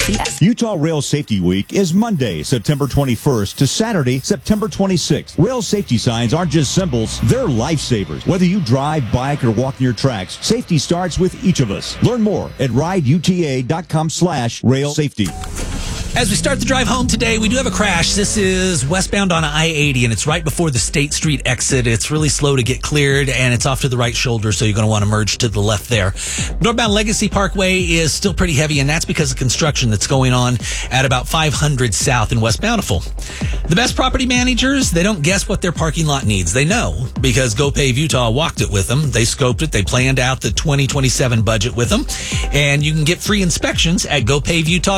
NMLS. Utah Rail Safety Week is Monday, September 21st to Saturday, September 26th. Rail safety signs aren't just symbols, they're lifesavers. Whether you drive, bike, or walk near tracks, safety starts with each of us. Learn more at rideuta.com/rail safety. As we start the drive home today, we do have a crash. This is westbound on I-80, and it's right before the State Street exit. It's really slow to get cleared, and it's off to the right shoulder, so you're going to want to merge to the left there. Northbound Legacy Parkway is still pretty heavy, and that's because of construction that's going on at about 500 South in West Bountiful. The best property managers, they don't guess what their parking lot needs. They know, because GoPave Utah walked it with them. They scoped it. They planned out the 2027 budget with them, and you can get free inspections at GoPaveUtah.com.